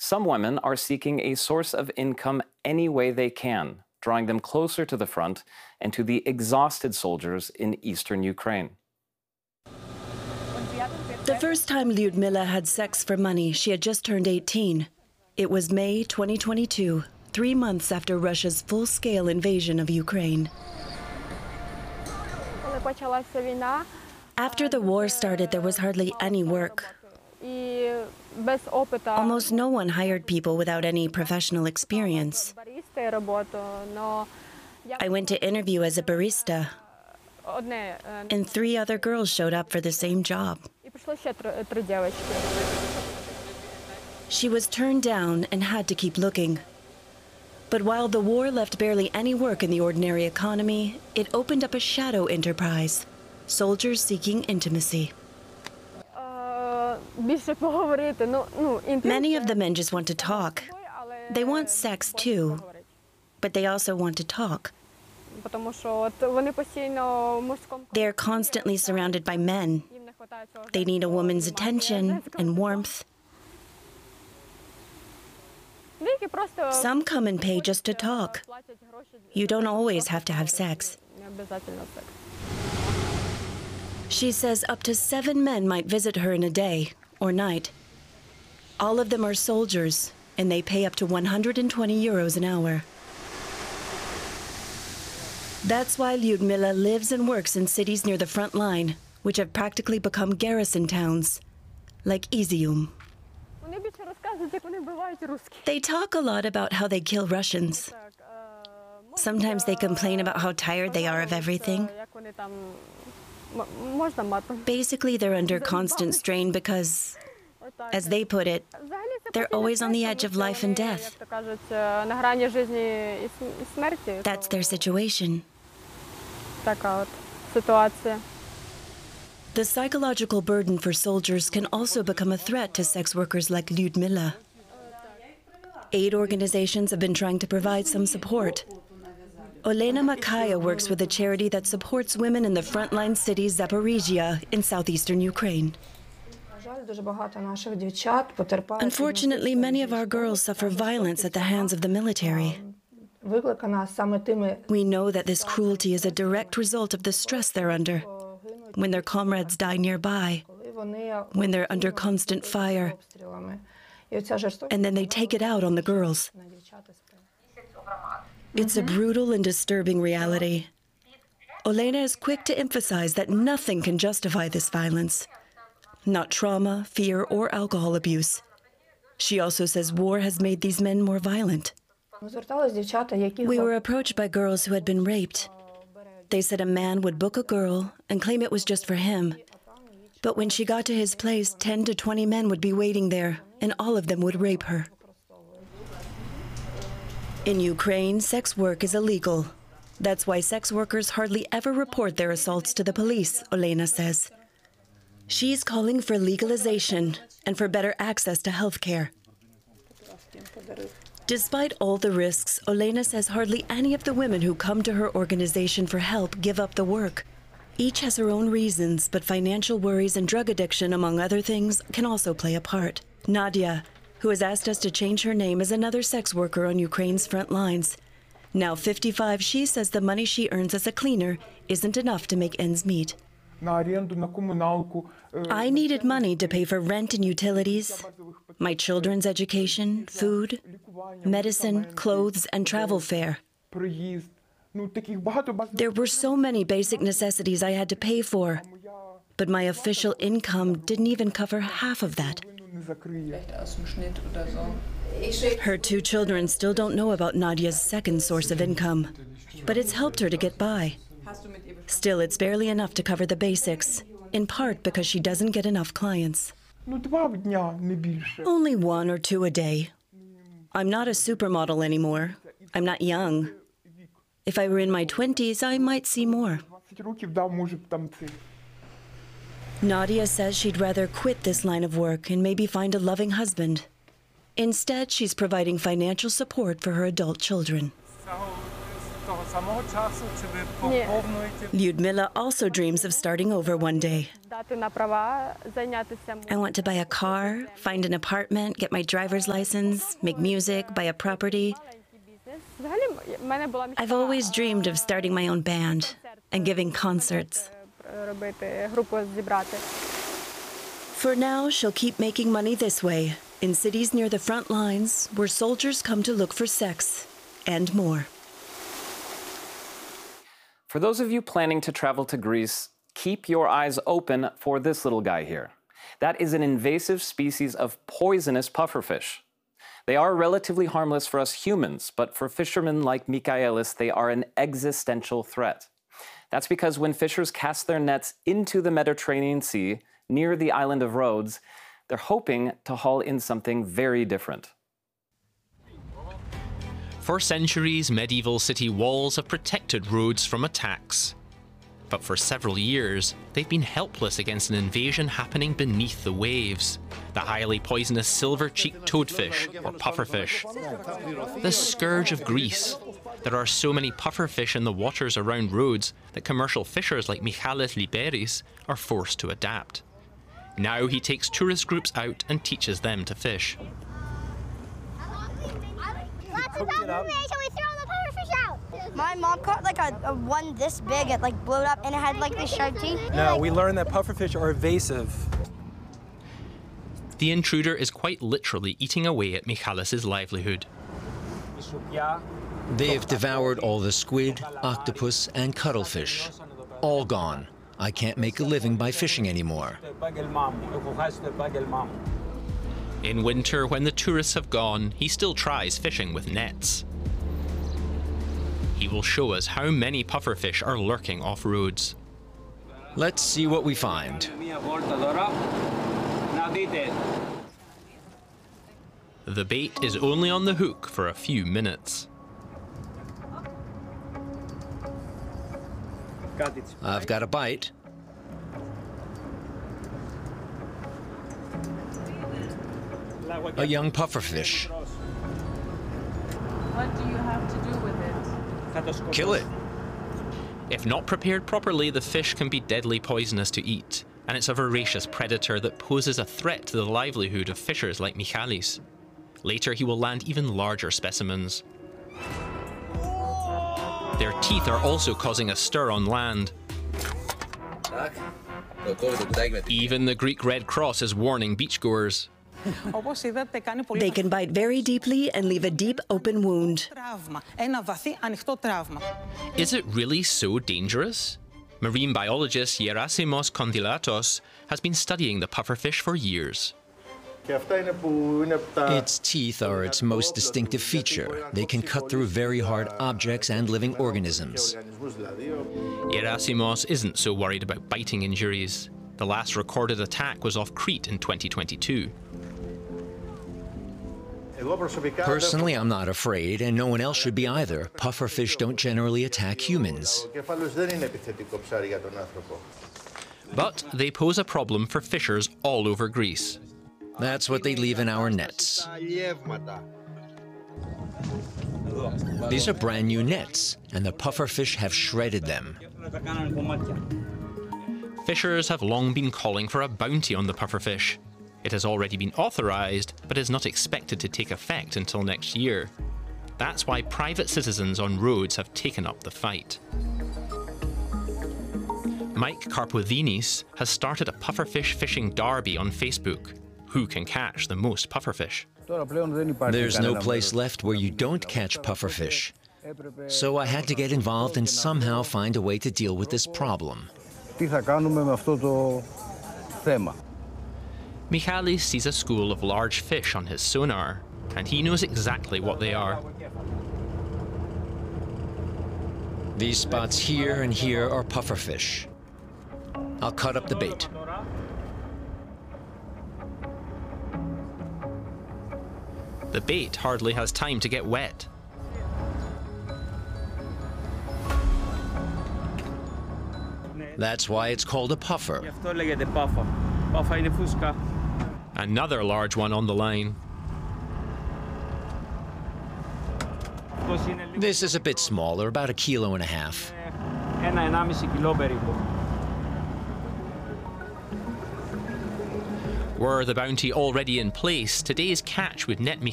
Some women are seeking a source of income any way they can, drawing them closer to the front and to the exhausted soldiers in eastern Ukraine. The first time Lyudmila had sex for money, she had just turned 18. It was May 2022, 3 months after Russia's full-scale invasion of Ukraine. After the war started, there was hardly any work. Almost no one hired people without any professional experience. I went to interview as a barista, and 3 other girls showed up for the same job. She was turned down and had to keep looking. But while the war left barely any work in the ordinary economy, it opened up a shadow enterprise, soldiers seeking intimacy. Many of the men just want to talk. They want sex too, but they also want to talk. They are constantly surrounded by men. They need a woman's attention and warmth. Some come and pay just to talk. You don't always have to have sex. She says up to 7 men might visit her in a day or night. All of them are soldiers, and they pay up to 120 euros an hour. That's why Lyudmila lives and works in cities near the front line, which have practically become garrison towns, like Izium. They talk a lot about how they kill Russians. Sometimes they complain about how tired they are of everything. Basically, they're under constant strain because, as they put it, they're always on the edge of life and death. That's their situation. The psychological burden for soldiers can also become a threat to sex workers like Lyudmila. Aid organizations have been trying to provide some support. Olena Makaya works with a charity that supports women in the frontline city Zaporizhia in southeastern Ukraine. Unfortunately, many of our girls suffer violence at the hands of the military. We know that this cruelty is a direct result of the stress they're under, when their comrades die nearby, when they're under constant fire, and then they take it out on the girls. It's a brutal and disturbing reality. Olena is quick to emphasize that nothing can justify this violence. Not trauma, fear, or alcohol abuse. She also says war has made these men more violent. We were approached by girls who had been raped. They said a man would book a girl and claim it was just for him. But when she got to his place, 10 to 20 men would be waiting there, and all of them would rape her. In Ukraine, sex work is illegal. That's why sex workers hardly ever report their assaults to the police, Olena says. She's calling for legalization and for better access to health care. Despite all the risks, Olena says hardly any of the women who come to her organization for help give up the work. Each has her own reasons, but financial worries and drug addiction, among other things, can also play a part. Nadia, who has asked us to change her name, is another sex worker on Ukraine's front lines. Now 55, she says the money she earns as a cleaner isn't enough to make ends meet. I needed money to pay for rent and utilities, my children's education, food, medicine, clothes, and travel fare. There were so many basic necessities I had to pay for, but my official income didn't even cover half of that. Her 2 children still don't know about Nadia's second source of income, but it's helped her to get by. Still, it's barely enough to cover the basics, in part because she doesn't get enough clients. Only 1 or 2 a day. I'm not a supermodel anymore. I'm not young. If I were in my 20s, I might see more. Nadia says she'd rather quit this line of work and maybe find a loving husband. Instead, she's providing financial support for her adult children. Lyudmila also dreams of starting over one day. I want to buy a car, find an apartment, get my driver's license, make music, buy a property. I've always dreamed of starting my own band and giving concerts. For now, she'll keep making money this way, in cities near the front lines, where soldiers come to look for sex and more. For those of you planning to travel to Greece, keep your eyes open for this little guy here. That is an invasive species of poisonous pufferfish. They are relatively harmless for us humans, but for fishermen like Michaelis, they are an existential threat. That's because when fishers cast their nets into the Mediterranean Sea, near the island of Rhodes, they're hoping to haul in something very different. For centuries, medieval city walls have protected Rhodes from attacks. But for several years, they've been helpless against an invasion happening beneath the waves. The highly poisonous silver-cheeked toadfish, or pufferfish. The scourge of Greece. There are so many pufferfish in the waters around Rhodes that commercial fishers like Michalis Liberis are forced to adapt. Now he takes tourist groups out and teaches them to fish. My mom caught like a one this big, it like blew up and it had like this sharp teeth. No, we learned that pufferfish are evasive. The intruder is quite literally eating away at Michalis' livelihood. They've devoured all the squid, octopus, and cuttlefish. All gone. I can't make a living by fishing anymore. In winter, when the tourists have gone, he still tries fishing with nets. He will show us how many pufferfish are lurking off Rhodes. Let's see what we find. The bait is only on the hook for a few minutes. I've got a bite. A young pufferfish. What do you have to do with it? Kill it. If not prepared properly, the fish can be deadly poisonous to eat, and it's a voracious predator that poses a threat to the livelihood of fishers like Michalis. Later, he will land even larger specimens. Their teeth are also causing a stir on land. Even the Greek Red Cross is warning beachgoers. They can bite very deeply and leave a deep open wound. Is it really so dangerous? Marine biologist Gerasimos Kondylatos has been studying the pufferfish for years. Its teeth are its most distinctive feature. They can cut through very hard objects and living organisms. Gerasimos isn't so worried about biting injuries. The last recorded attack was off Crete in 2022. Personally, I'm not afraid, and no one else should be either. Pufferfish don't generally attack humans. But they pose a problem for fishers all over Greece. That's what they leave in our nets. These are brand new nets, and the pufferfish have shredded them. Fishers have long been calling for a bounty on the pufferfish. It has already been authorized, but is not expected to take effect until next year. That's why private citizens on Rhodes have taken up the fight. Mike Karpothinis has started a pufferfish fishing derby on Facebook. Who can catch the most pufferfish? There's no place left where you don't catch pufferfish. So I had to get involved and somehow find a way to deal with this problem. Michalis sees a school of large fish on his sonar, and he knows exactly what they are. These spots here and here are pufferfish. I'll cut up the bait. The bait hardly has time to get wet. That's why it's called a puffer. Another large one on the line. This is a bit smaller, about 1.5 kilos. Were the bounty already in place, today's catch would net me